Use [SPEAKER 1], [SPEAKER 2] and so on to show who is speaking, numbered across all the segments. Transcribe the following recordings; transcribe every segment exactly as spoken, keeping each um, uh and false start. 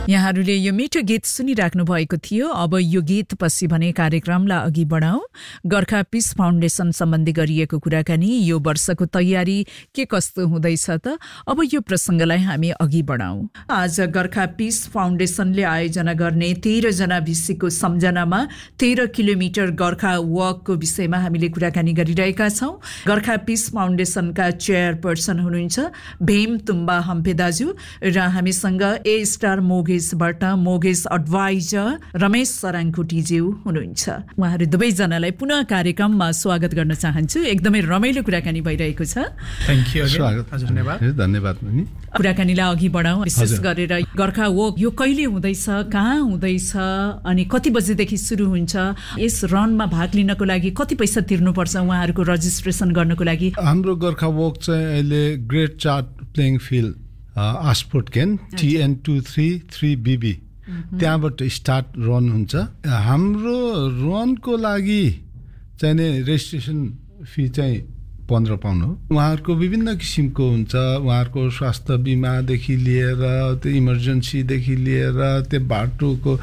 [SPEAKER 1] यहाँहरूले यो मिठो गीत सुनिराख्नु भएको थियो। अब यो गीत पछि भने कार्यक्रमलाई अघि बढाऊ। गोर्खा पीस फाउन्डेसन सम्बन्धी गरिएको कुराकानी, यो वर्षको तयारी के कस्तो हुँदैछ त, अब यो प्रसङ्गलाई हामी अघि बढाऊ। आज गोर्खा पीस फाउन्डेसनले आयोजना गर्ने तेह्र जना भिसीको सम्झनामा तेह्र किलोमिटर गोर्खा वकको विषयमा हामीले कुराकानी गरिरहेका छौँ। गोर्खा पीस फाउन्डेसनका चेयरपर्सन हुनुहुन्छ भेम तुम्बा हम्पे दाजु र हामीसँग ए स्टार मोगेसबाट मोगेस एडभाइजर रमेश सराङखुटीज्यू हुनुहुन्छ। उहाँहरू दुवैजनालाई पुनः कार्यक्रममा स्वागत गर्न चाहन्छु। एकदमै रमाइलो कुराकानी भइरहेको छ।
[SPEAKER 2] थ्याङ्क यू, धन्यवाद धन्यवाद।
[SPEAKER 1] कुराकानीलाई अघि बढाउँ। विशेष गरेर गोर्खा वक यो कहिले हुँदैछ, कहाँ हुँदैछ अनि कति बजेदेखि सुरु हुन्छ, यस रनमा भाग लिनको लागि कति पैसा तिर्नुपर्छ उहाँहरूको रजिस्ट्रेसन गर्नको लागि?
[SPEAKER 3] हाम्रो गोर्खा वक चाहिँ अहिले great chart playing field आस्पोर्ट can TN two three three BB त्यहाँबाट स्टार्ट रन हुन्छ। हाम्रो रनको लागि चाहिने रेजिस्ट्रेसन फी चाहिँ पन्ध्र पाउन्ड हो। उहाँहरूको विभिन्न किसिमको हुन्छ। उहाँहरूको स्वास्थ्य बिमादेखि लिएर त्यो इमर्जेन्सीदेखि लिएर त्यो बाटोको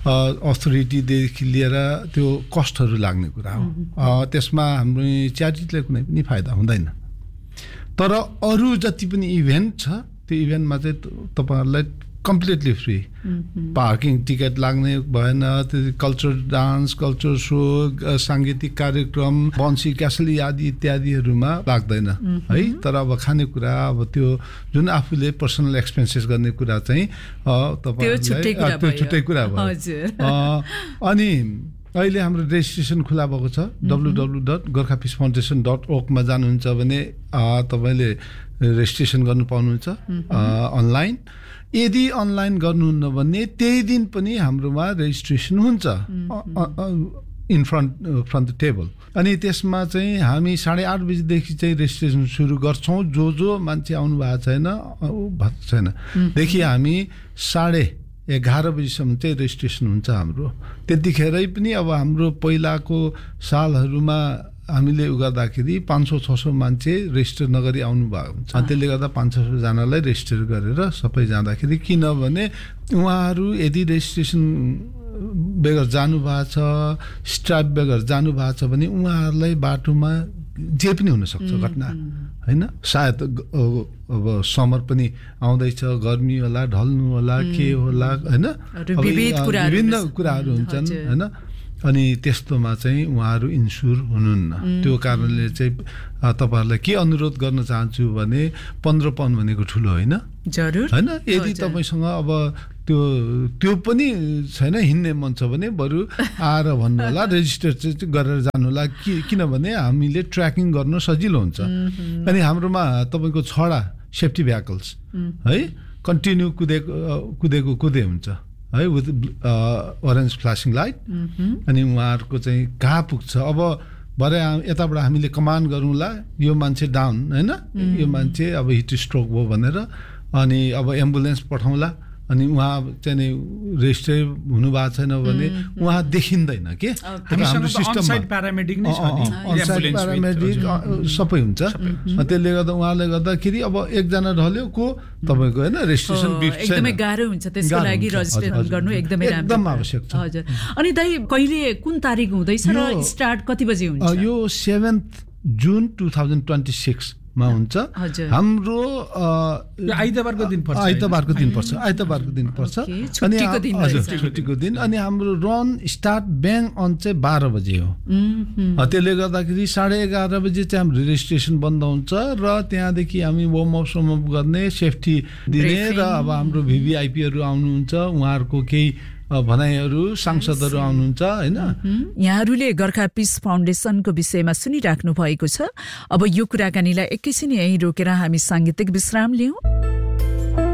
[SPEAKER 3] अथोरिटीदेखि लिएर त्यो कस्टहरू लाग्ने कुरा हो। त्यसमा हाम्रो च्यारिटीलाई कुनै पनि फाइदा हुँदैन। तर अरू जति पनि इभेन्ट छ त्यो इभेन्टमा चाहिँ तपाईँहरूलाई कम्प्लिटली फ्री, पार्किङ टिकट लाग्ने भएन, त्यो कल्चर डान्स, कल्चर सो, साङ्गीतिक कार्यक्रम, बन्सी क्यासली आदि इत्यादिहरूमा लाग्दैन है। तर अब खानेकुरा अब त्यो जुन आफूले पर्सनल एक्सपेन्सेस गर्ने कुरा चाहिँ तपाईँहरूलाई त्यो छुट्टै कुरा भयो। अनि अहिले हाम्रो रेजिस्ट्रेसन खुला भएको छ। W W dot Gorkha piece foundation dot ओर्गमा जानुहुन्छ भने तपाईँले रेजिस्ट्रेसन गर्नु पाउनुहुन्छ अनलाइन। यदि अनलाइन गर्नुहुन्न भने त्यही दिन पनि हाम्रोमा रेजिस्ट्रेसन हुन्छ in front front the table. अनि त्यसमा चाहिँ हामी साढे आठ बजीदेखि चाहिँ रेजिस्ट्रेसन सुरु गर्छौँ। जो जो मान्छे आउनु भएको छैन भएको छैन देखि हामी साढे एघार बजीसम्म चाहिँ रेजिस्ट्रेसन हुन्छ हाम्रो। त्यतिखेरै पनि अब हाम्रो पहिलाको सालहरूमा हामीले उ गर्दाखेरि पाँच सौ छ सौ मान्छे रेजिस्टर नगरी आउनु भएको हुन्छ। त्यसले गर्दा पाँच छ सौजनालाई रेजिस्टर गरेर सबै जाँदाखेरि, किनभने उहाँहरू यदि रेजिस्ट्रेसन बेगर जानुभएको छ, स्टाफ बेगर जानुभएको छ भने उहाँहरूलाई बाटोमा जे पनि हुनसक्छ घटना होइन। सायद अब समर पनि आउँदैछ, गर्मी होला, ढल्नु होला, के होला होइन, विभिन्न कुराहरू हुन्छन् होइन। अनि त्यस्तोमा चाहिँ उहाँहरू इन्स्योर हुनुहुन्न। त्यो कारणले चाहिँ तपाईँहरूलाई के अनुरोध गर्न चाहन्छु भने पन्ध्र पाउन्ड भनेको ठुलो होइन
[SPEAKER 1] जरुर
[SPEAKER 3] होइन। यदि तपाईँसँग अब त्यो त्यो पनि छैन, हिँड्ने मन छ भने बरु आएर भन्नु होला, रेजिस्टर चाहिँ गरेर जानु होला। कि किनभने हामीले ट्र्याकिङ गर्न सजिलो हुन्छ। अनि हाम्रोमा तपाईँको छवटा सेफ्टी भेहिकल्स है कन्टिन्यू कुदेको कुदेको कुदे हुन्छ है, विथ अरेन्ज फ्ल्यासिङ लाइट। अनि उहाँहरूको चाहिँ कहाँ पुग्छ, अब भरे यताबाट हामीले कमान्ड गरौँला यो मान्छे डाउन होइन, यो मान्छे अब हिट स्ट्रोक भयो भनेर, अनि अब एम्बुलेन्स पठाउँला। अनि उहाँ चाहिँ रेजिस्टर हुनुभएको छैन भने उहाँ देखिँदैन के। हाम्रो सिस्टममा प्यारामेडिक सबै हुन्छ। त्यसले गर्दा उहाँले गर्दाखेरि अब एकजना ढल्यो को तपाईँको होइन रेजिस्ट्रेसन
[SPEAKER 1] एकदमै गाह्रो हुन्छ। त्यसको लागि रजिस्ट्रेसन गर्नु एकदमै
[SPEAKER 3] एकदम आवश्यक छ।
[SPEAKER 1] हजुर। अनि दाइ कहिले कुन तारिक हुँदैछ र स्टार्ट कति बजे हुन्छ?
[SPEAKER 3] यो सेभेन्थ जुन टु थाउजन्ड ट्वेन्टी सिक्स मा हुन्छ। हाम्रो
[SPEAKER 2] आइतबारको दिन पर्छ
[SPEAKER 3] आइतबारको दिन पर्छ आइतबारको दिन पर्छ
[SPEAKER 1] अनि हजुर
[SPEAKER 3] छुट्टीको दिन। अनि हाम्रो रन स्टार्ट ब्याङ अन चाहिँ बाह्र बजे हो। त्यसले गर्दाखेरि साढे एघार बजे चाहिँ हाम्रो रेजिस्ट्रेसन बन्द हुन्छ र त्यहाँदेखि हामी वार्म अप समअप गर्ने, सेफ्टी दिने र अब हाम्रो भिभिआइपीहरू आउनुहुन्छ, उहाँहरूको केही भनाइहरू, सांसदहरू आउनुहुन्छ होइन।
[SPEAKER 1] यहाँहरूले गोर्खा पीस फाउन्डेसनको विषयमा सुनिराख्नु भएको छ। अब यो कुराकानीलाई एकैछिन यहीँ रोकेर हामी साङ्गीतिक विश्राम लियौँ।